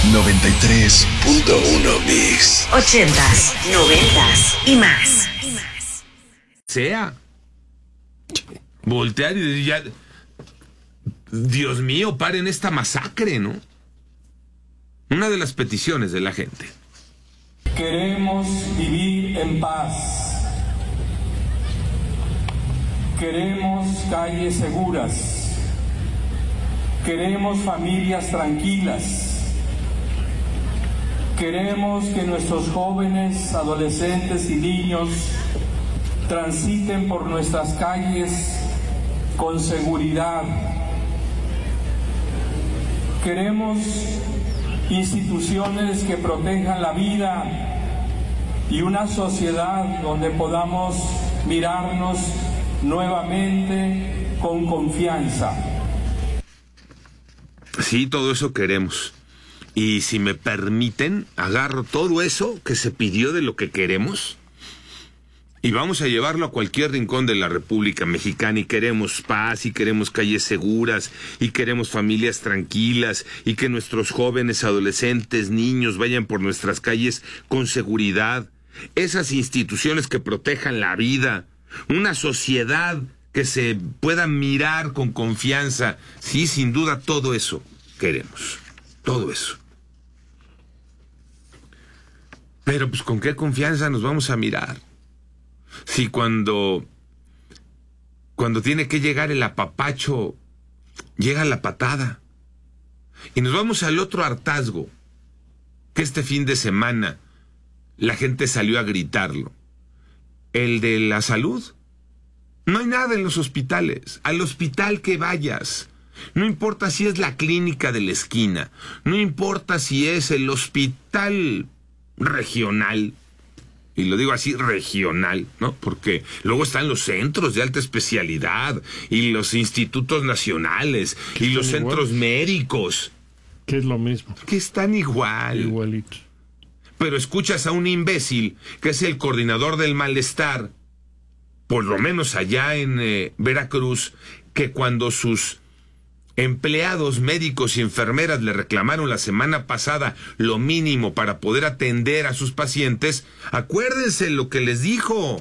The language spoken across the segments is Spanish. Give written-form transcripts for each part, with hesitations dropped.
93.1 Mix. 80s, 90s y más. Sea voltear y decir ya, Dios mío, paren esta masacre, ¿no? Una de las peticiones de la gente. Queremos vivir en paz. Queremos calles seguras. Queremos familias tranquilas. Queremos que nuestros jóvenes, adolescentes y niños transiten por nuestras calles con seguridad. Queremos instituciones que protejan la vida y una sociedad donde podamos mirarnos nuevamente con confianza. Sí, todo eso queremos. Y si me permiten, agarro todo eso que se pidió de lo que queremos y vamos a llevarlo a cualquier rincón de la República Mexicana. Y queremos paz, y queremos calles seguras, y queremos familias tranquilas, y que nuestros jóvenes, adolescentes, niños vayan por nuestras calles con seguridad. Esas instituciones que protejan la vida, una sociedad que se pueda mirar con confianza. Sí, sin duda, todo eso queremos. Todo eso. Pero pues ¿con qué confianza nos vamos a mirar? Si cuando tiene que llegar el apapacho, llega la patada. Y nos vamos al otro hartazgo, que este fin de semana la gente salió a gritarlo. El de la salud. No hay nada en los hospitales. Al hospital que vayas. No importa si es la clínica de la esquina. No importa si es el hospital regional. Y lo digo así, regional, ¿no? Porque luego están los centros de alta especialidad y los institutos nacionales y los centros médicos. Que es lo mismo. Que están igual. Igualitos. Pero escuchas a un imbécil que es el coordinador del malestar, por lo menos allá en Veracruz, que cuando sus empleados médicos y enfermeras le reclamaron la semana pasada lo mínimo para poder atender a sus pacientes, acuérdense lo que les dijo.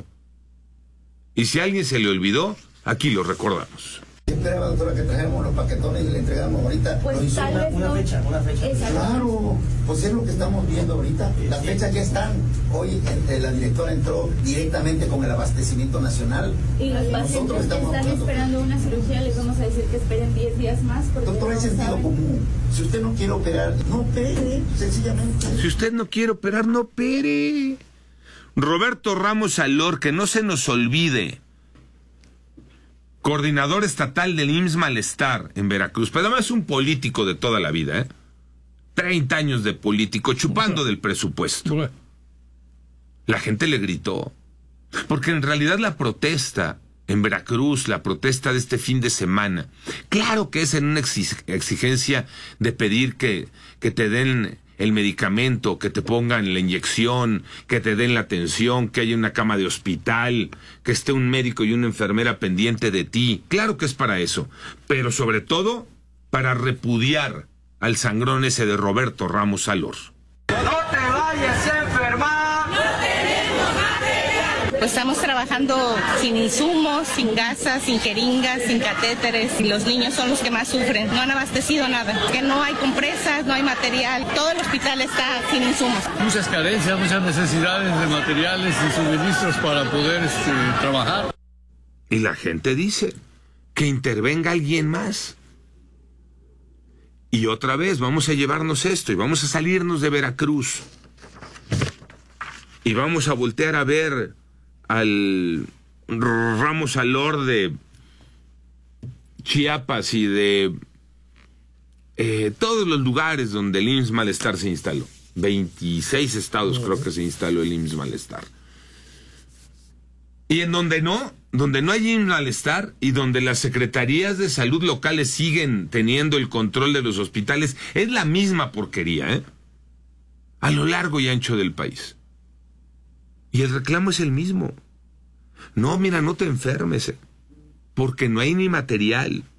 Y si a alguien se le olvidó, aquí lo recordamos. Esperaba, doctora, que trajéramos los paquetones y le entregamos ahorita. Pues tal vez una fecha. Claro, pues es lo que estamos viendo ahorita. Las fechas ya están. Hoy la directora entró directamente con el abastecimiento nacional. Y los pacientes que están esperando una cirugía, les vamos a decir que esperen 10 días más. Doctora, es sentido común. Si usted no quiere operar, no opere, sencillamente. Si usted no quiere operar, no opere. Roberto Ramos Alor, que no se nos olvide, coordinador estatal del IMSS Malestar en Veracruz, pero además un político de toda la vida, 30 años de político, chupando del presupuesto. La gente le gritó, porque en realidad la protesta en Veracruz, la protesta de este fin de semana, claro que es en una exigencia de pedir que te den el medicamento, que te pongan la inyección, que te den la atención, que haya una cama de hospital, que esté un médico y una enfermera pendiente de ti. Claro que es para eso, pero sobre todo para repudiar al sangrón ese de Roberto Ramos Alor. ¡No te vayas a enfermar! Pues estamos trabajando sin insumos, sin gasas, sin jeringas, sin catéteres, y los niños son los que más sufren. No han abastecido nada, que no hay compresas, no hay material, todo el hospital está sin insumos. Muchas carencias, muchas necesidades de materiales y suministros para poder trabajar. Y la gente dice que intervenga alguien más. Y otra vez vamos a llevarnos esto y vamos a salirnos de Veracruz. Y vamos a voltear a ver al Ramos Alor de Chiapas y de todos los lugares donde el IMSS Malestar se instaló. 26 estados creo que se instaló el IMSS Malestar. Y en donde no hay IMSS Malestar y donde las secretarías de salud locales siguen teniendo el control de los hospitales, es la misma porquería, a lo largo y ancho del país. Y el reclamo es el mismo. No, mira, no te enfermes, porque no hay ni material,